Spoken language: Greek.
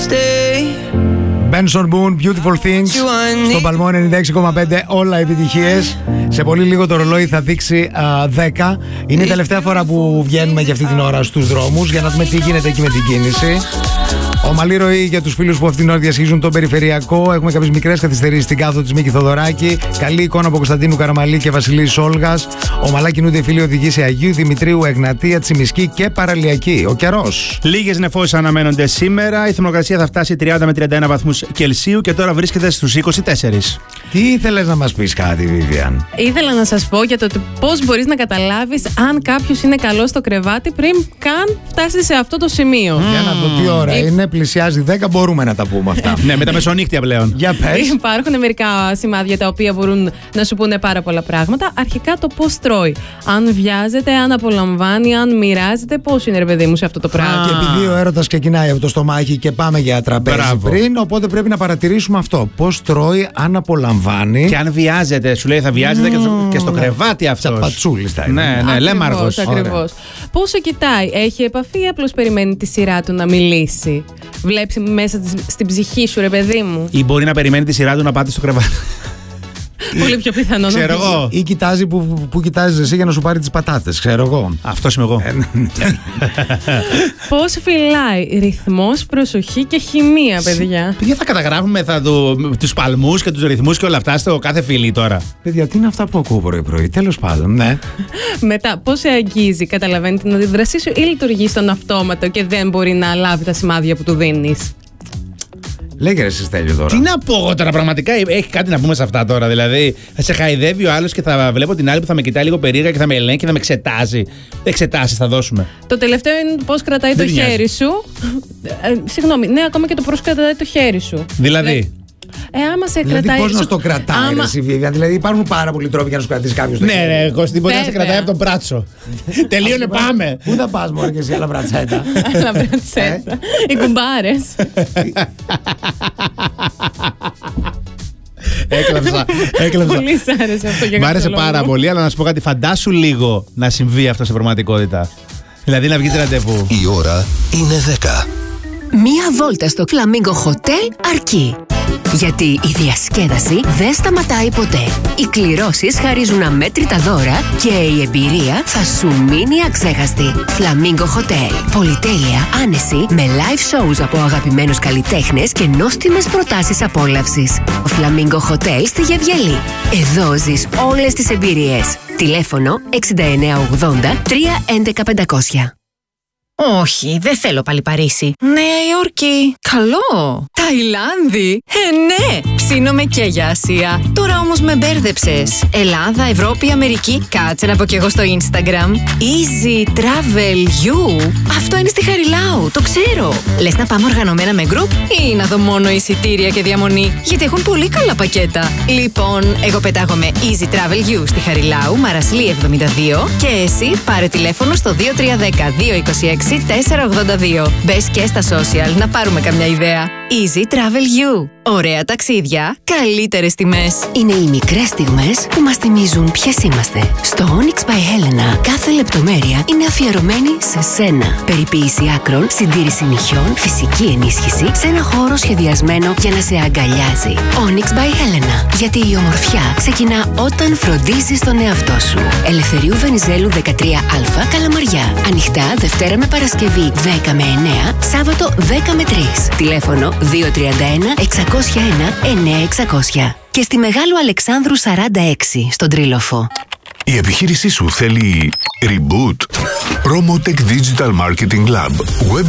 Benson Boone, Beautiful Things. Στον παλμό 96,5 όλα επιτυχίες. Σε πολύ λίγο το ρολόι θα δείξει 10. Είναι η τελευταία φορά που βγαίνουμε για αυτή την ώρα στους δρόμους για να δούμε τι γίνεται εκεί με την κίνηση. Ομαλή ροή για τους φίλους που αυτήν την ώρα διασχίζουν τον περιφερειακό. Έχουμε κάποιες μικρές καθυστερήσεις στην κάθοδο της Μίκη Θοδωράκη. Καλή εικόνα από Κωνσταντίνου Καραμαλή και Βασιλής Όλγας. Ομαλά κινούνται οι φίλοι οδηγοί σε Αγίου Δημητρίου, Εγνατία, Τσιμισκή και Παραλιακή. Ο καιρός. Λίγες νεφώσεις αναμένονται σήμερα. Η θερμοκρασία θα φτάσει 30 με 31 βαθμούς Κελσίου και τώρα βρίσκεται στους 24. Τι ήθελες να μας πεις κάτι, Βίβιαν? Ήθελα να σας πω για το πώς μπορείς να καταλάβεις αν κάποιος είναι καλός στο κρεβάτι πριν καν φτάσει σε αυτό το σημείο. Για να δω τι ώρα είναι, πλησιάζει 10, μπορούμε να τα πούμε αυτά. Ναι, με τα μεσονύκτια πλέον. Για πες. Υπάρχουν μερικά σημάδια τα οποία μπορούν να σου πούνε πάρα πολλά πράγματα. Αρχικά το πώς τρώει. Αν βιάζεται, αν απολαμβάνει, αν μοιράζεται, πώς είναι, ρε παιδί μου, σε αυτό το πράγμα. Και επειδή ο έρωτας ξεκινάει από το στομάχι και πάμε για τραπέζι πριν, οπότε πρέπει να παρατηρήσουμε αυτό. Πώς τρώει, αν απολαμβάνει. Και αν βιάζεται, σου λέει θα βιάζεται και στο κρεβάτι αυτό. Τσαπατσούλης θα είναι. Ναι, λέμαργος. Ακριβώς. Πόσο κοιτάει, έχει επαφή ή απλώς περιμένει τη σειρά του να μιλήσει? Βλέπει μέσα στην ψυχή σου, ρε παιδί μου. Ή μπορεί να περιμένει τη σειρά του να πάτε στο κρεβάτι. Πολύ πιο πιθανό. Ξέρω εγώ. Ή κοιτάζει που κοιτάζεις εσύ για να σου πάρει τις πατάτες. Ξέρω εγώ. Αυτός είμαι εγώ. Πώς φυλάει ρυθμός, προσοχή και χημεία, παιδιά. Παιδιά, θα καταγράφουμε τους παλμούς και τους ρυθμούς και όλα αυτά στο κάθε φιλί τώρα. Παιδιά, τι είναι αυτά που ακούω πρωί-πρωί? Τέλος πάντων, ναι. Μετά, πώς σε αγγίζει, καταλαβαίνει την αντίδρασή σου ή λειτουργεί στον αυτόματο και δεν μπορεί να λάβει τα σημάδια που του δίνεις? Λέγε ρε εσύ, Στέλιο, τώρα. Τι να πω εγώ τώρα, πραγματικά έχει κάτι να πούμε σε αυτά τώρα? Δηλαδή, θα σε χαϊδεύει ο άλλος και θα βλέπω την άλλη που θα με κοιτάει λίγο περίεργα και θα με ελέγχει και θα με εξετάζει. Εξετάσεις θα δώσουμε. Το τελευταίο είναι πώς κρατάει το χέρι σου. Συγγνώμη, ναι, ακόμα και το πώς κρατάει το χέρι σου. Δηλαδή. Άμα σε Δηλαδή, κρατάει. πώς να στο κρατάει, εσύ, Βίβια? Δηλαδή, υπάρχουν πάρα πολλοί τρόποι για να σου κρατήσει κάποιος το χέρι. Ναι, Κώστη, μπορεί να σε κρατάει από τον μπράτσο. Τελείωνε, πάμε. Πού θα πας, μωρέ, και εσύ, άλλα μπρατσέτα? Άλλα μπρατσέτα. Οι κουμπάρες. Έκλαψα. Πολύ σ' άρεσε αυτό για Μ' άρεσε πάρα πολύ, αλλά να σου πω κάτι. Φαντάσου λίγο να συμβεί αυτό σε πραγματικότητα. Δηλαδή να βγεις ραντεβού. Η ώρα είναι 10. Μία βόλτα στο Flamingo Hotel αρκεί. Γιατί η διασκέδαση δεν σταματάει ποτέ. Οι κληρώσεις χαρίζουν αμέτρητα δώρα και η εμπειρία θα σου μείνει αξέχαστη. Flamingo Hotel. Πολυτέλεια, άνεση, με live shows από αγαπημένους καλλιτέχνες και νόστιμες προτάσεις απόλαυσης. Flamingo Hotel στη Γεβγελή. Εδώ ζεις όλες τις εμπειρίες. Τηλέφωνο 6980 311 500. Όχι, δεν θέλω πάλι Παρίσι. Νέα Υόρκη. Καλό. Ταϊλάνδη. Ναι. Ψήνομαι και για Ασία. Τώρα όμως με μπέρδεψες. Ελλάδα, Ευρώπη, Αμερική. Κάτσε να πω κι εγώ στο Instagram. Easy Travel You. Αυτό είναι στη Χαριλάου, το ξέρω. Λες να πάμε οργανωμένα με group ή να δω μόνο εισιτήρια και διαμονή? Γιατί έχουν πολύ καλά πακέτα. Λοιπόν, εγώ πετάγομαι Easy Travel You στη Χαριλάου, Μαρασλή 72 και εσύ πάρε τηλέφωνο στο 2310 226 482. Μπες και στα social να πάρουμε καμιά ιδέα. Easy Travel You. Ωραία ταξίδια, καλύτερες τιμές. Είναι οι μικρές στιγμές που μας θυμίζουν ποιες είμαστε. Στο Onyx by Helena κάθε λεπτομέρεια είναι αφιερωμένη σε σένα. Περιποίηση άκρων, συντήρηση νυχιών, φυσική ενίσχυση σε ένα χώρο σχεδιασμένο για να σε αγκαλιάζει. Onyx by Helena. Γιατί η ομορφιά ξεκινά όταν φροντίζεις τον εαυτό σου. Ελευθερίου Βενιζέλου 13α, Καλαμαριά. Ανοιχτά Δευτέρα με Παρασκευή 10 με 9, Σάββατο 10 με 3. Τηλέφωνο 231 601 9600. Και στη Μεγάλου Αλεξάνδρου 46 στον Τρίλοφο. Η επιχείρησή σου θέλει reboot? Promotech Digital Marketing Lab. Web